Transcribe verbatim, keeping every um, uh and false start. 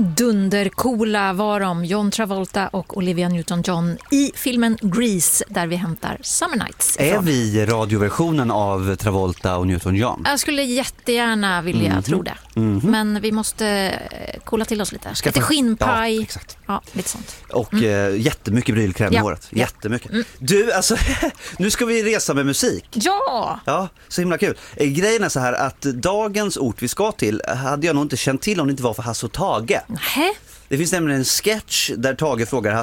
Dundercoola var de, John Travolta och Olivia Newton-John i filmen Grease, där vi hämtar Summer Nights ifrån. Är vi radioversionen av Travolta och Newton-John? Jag skulle jättegärna vilja mm-hmm. tro det. Mm-hmm. Men vi måste kolla till oss lite. Ska lite skinnpaj. Ja, exakt. Ja, lite sånt. Och mm. äh, jättemycket brylkräm i ja. håret. Jättemycket. Mm. Du, alltså, nu ska vi resa med musik. Ja! Ja, så himla kul. Grejen är så här att dagens ort vi ska till hade jag nog inte känt till om det inte var för Hasse och Tage. Nähä? Det finns nämligen en sketch där Tage frågar